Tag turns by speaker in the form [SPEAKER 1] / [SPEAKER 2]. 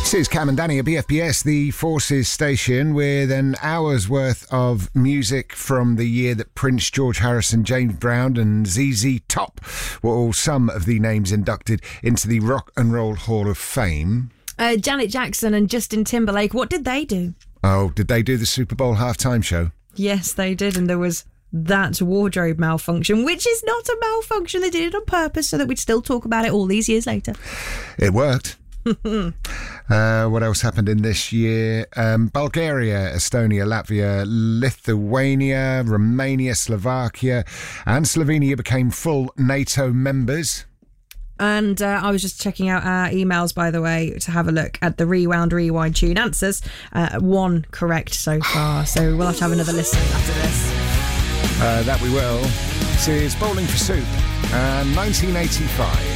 [SPEAKER 1] This is Cam and Danny at BFBS, the Forces station, with an hour's worth of music from the year that Prince, George Harrison, James Brown and ZZ Top were all some of the names inducted into the Rock and Roll Hall of Fame.
[SPEAKER 2] Janet Jackson and Justin Timberlake, what did they do?
[SPEAKER 1] Oh, did they do the Super Bowl halftime show?
[SPEAKER 2] Yes, they did, and there was that wardrobe malfunction, which is not a malfunction. They did it on purpose so that we'd still talk about it all these years later.
[SPEAKER 1] It worked. What else happened in this year? Bulgaria, Estonia, Latvia, Lithuania, Romania, Slovakia and Slovenia became full NATO members.
[SPEAKER 2] And I was just checking out our emails, by the way, to have a look at the Rewind Tune answers. One correct so far, so we'll have to have another listen after this.
[SPEAKER 1] That we will. This is Bowling for Soup, 1985.